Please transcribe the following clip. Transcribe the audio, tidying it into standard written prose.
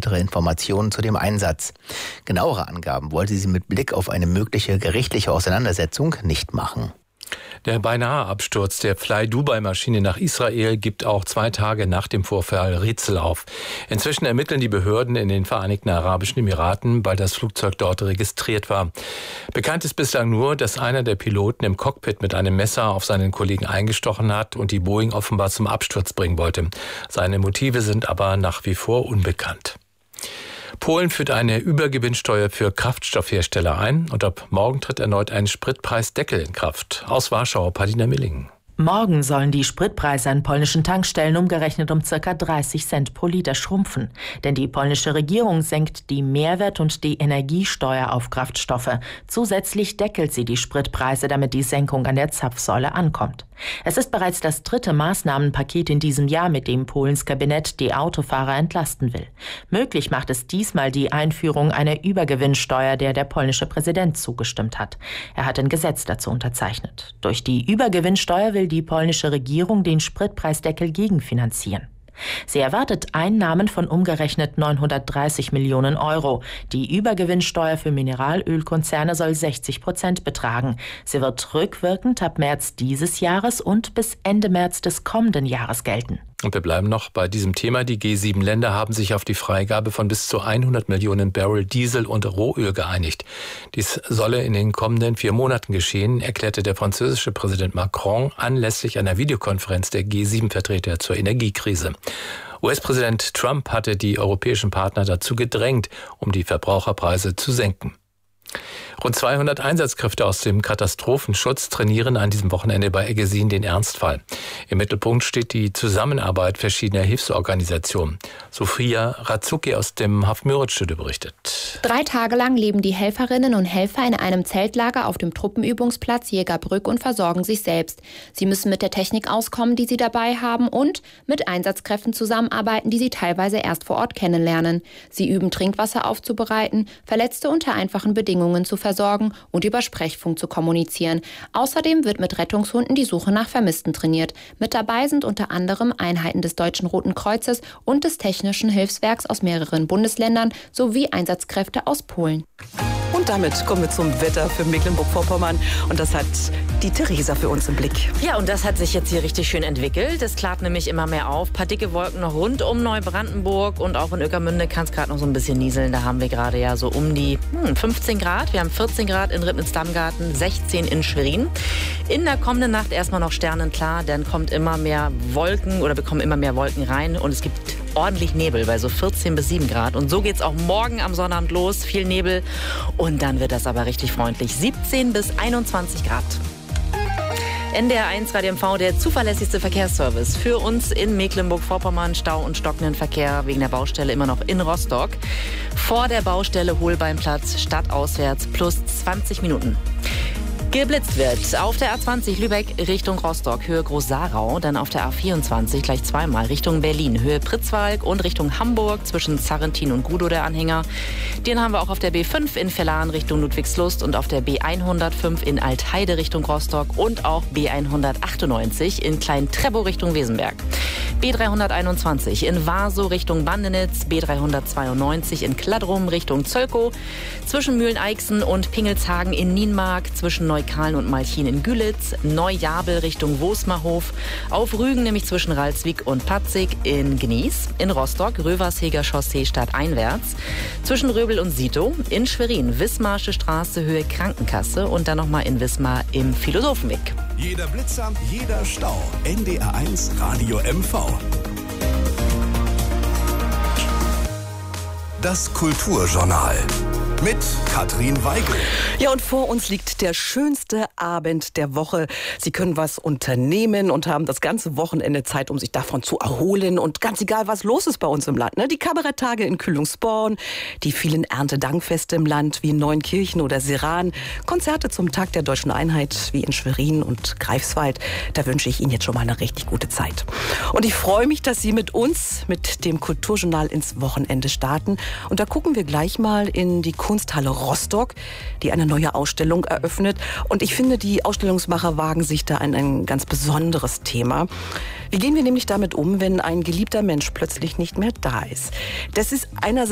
weitere Informationen zu dem Einsatz. Genauere Angaben wollte sie mit Blick auf eine mögliche gerichtliche Auseinandersetzung nicht machen. Der beinahe Absturz der Fly-Dubai-Maschine nach Israel gibt auch 2 Tage nach dem Vorfall Rätsel auf. Inzwischen ermitteln die Behörden in den Vereinigten Arabischen Emiraten, weil das Flugzeug dort registriert war. Bekannt ist bislang nur, dass einer der Piloten im Cockpit mit einem Messer auf seinen Kollegen eingestochen hat und die Boeing offenbar zum Absturz bringen wollte. Seine Motive sind aber nach wie vor unbekannt. Polen führt eine Übergewinnsteuer für Kraftstoffhersteller ein und ab morgen tritt erneut ein Spritpreisdeckel in Kraft. Aus Warschau, Padina Milling. Morgen sollen die Spritpreise an polnischen Tankstellen umgerechnet um ca. 30 Cent pro Liter schrumpfen. Denn die polnische Regierung senkt die Mehrwert- und die Energiesteuer auf Kraftstoffe. Zusätzlich deckelt sie die Spritpreise, damit die Senkung an der Zapfsäule ankommt. Es ist bereits das 3. Maßnahmenpaket in diesem Jahr, mit dem Polens Kabinett die Autofahrer entlasten will. Möglich macht es diesmal die Einführung einer Übergewinnsteuer, der polnische Präsident zugestimmt hat. Er hat ein Gesetz dazu unterzeichnet. Durch die Übergewinnsteuer will die polnische Regierung den Spritpreisdeckel gegenfinanzieren. Sie erwartet Einnahmen von umgerechnet 930 Millionen Euro. Die Übergewinnsteuer für Mineralölkonzerne soll 60% betragen. Sie wird rückwirkend ab März dieses Jahres und bis Ende März des kommenden Jahres gelten. Und wir bleiben noch bei diesem Thema. Die G7-Länder haben sich auf die Freigabe von bis zu 100 Millionen Barrel Diesel und Rohöl geeinigt. Dies solle in den kommenden 4 Monaten geschehen, erklärte der französische Präsident Macron anlässlich einer Videokonferenz der G7-Vertreter zur Energiekrise. US-Präsident Trump hatte die europäischen Partner dazu gedrängt, um die Verbraucherpreise zu senken. Rund 200 Einsatzkräfte aus dem Katastrophenschutz trainieren an diesem Wochenende bei Eggesin den Ernstfall. Im Mittelpunkt steht die Zusammenarbeit verschiedener Hilfsorganisationen. Sophia Razuki aus dem Haft-Müritz-Studio berichtet. 3 Tage lang leben die Helferinnen und Helfer in einem Zeltlager auf dem Truppenübungsplatz Jägerbrück und versorgen sich selbst. Sie müssen mit der Technik auskommen, die sie dabei haben, und mit Einsatzkräften zusammenarbeiten, die sie teilweise erst vor Ort kennenlernen. Sie üben, Trinkwasser aufzubereiten, Verletzte unter einfachen Bedingungen zu versorgen und über Sprechfunk zu kommunizieren. Außerdem wird mit Rettungshunden die Suche nach Vermissten trainiert. Mit dabei sind unter anderem Einheiten des Deutschen Roten Kreuzes und des Technischen Hilfswerks aus mehreren Bundesländern sowie Einsatzkräfte aus Polen. Und damit kommen wir zum Wetter für Mecklenburg-Vorpommern. Und das hat die Theresa für uns im Blick. Ja, und das hat sich jetzt hier richtig schön entwickelt. Es klart nämlich immer mehr auf. Ein paar dicke Wolken noch rund um Neubrandenburg. Und auch in Ueckermünde kann es gerade noch so ein bisschen nieseln. Da haben wir gerade ja so um die 15 Grad. Wir haben 14 Grad in Ribnitz-Damgarten, 16 in Schwerin. In der kommenden Nacht erstmal noch sternenklar. Dann kommt immer mehr Wolken oder wir kommen immer mehr Wolken rein. Und es gibt ordentlich Nebel bei so 14 bis 7 Grad. Und so geht's auch morgen am Sonnabend los. Viel Nebel. Und dann wird das aber richtig freundlich. 17 bis 21 Grad. NDR 1 Radio MV, der zuverlässigste Verkehrsservice für uns in Mecklenburg-Vorpommern. Stau und stockenden Verkehr wegen der Baustelle immer noch in Rostock. Vor der Baustelle Holbeinplatz, stadtauswärts plus 20 Minuten. Geblitzt wird auf der A20 Lübeck Richtung Rostock, Höhe Groß-Sarau, dann auf der A24 gleich zweimal Richtung Berlin, Höhe Pritzwalk und Richtung Hamburg zwischen Zarrentin und Gudow der Anhänger. Den haben wir auch auf der B5 in Vellan Richtung Ludwigslust und auf der B105 in Altheide Richtung Rostock und auch B198 in Klein-Treppow Richtung Wesenberg. B321 in Warsow Richtung Bandenitz, B392 in Kladrum Richtung Zölkow, zwischen Mühlen-Eichsen und Pingelshagen in Nienmark, zwischen Neukalen und Malchin in Gülitz, Neujabel Richtung Wosmerhof, auf Rügen nämlich zwischen Ralswiek und Patzig, in Gnies, in Rostock Röversheger Chaussee stadteinwärts, zwischen Röbel und Sito, in Schwerin Wismarsche Straße Höhe Krankenkasse und dann nochmal in Wismar im Philosophenweg. Jeder Blitzer, jeder Stau. NDR 1 Radio MV. Das Kulturjournal. Mit Katrin Weigel. Ja, und vor uns liegt der schönste Abend der Woche. Sie können was unternehmen und haben das ganze Wochenende Zeit, um sich davon zu erholen. Und ganz egal, was los ist bei uns im Land. Ne? Die Kabaretttage in Kühlungsborn, die vielen Erntedankfeste im Land wie in Neunkirchen oder Seran, Konzerte zum Tag der Deutschen Einheit wie in Schwerin und Greifswald. Da wünsche ich Ihnen jetzt schon mal eine richtig gute Zeit. Und ich freue mich, dass Sie mit uns, mit dem Kulturjournal ins Wochenende starten. Und da gucken wir gleich mal in die Kunsthalle Rostock, die eine neue Ausstellung eröffnet. Und ich finde, die Ausstellungsmacher wagen sich da an ein ganz besonderes Thema. Wie gehen wir nämlich damit um, wenn ein geliebter Mensch plötzlich nicht mehr da ist? Das ist einerseits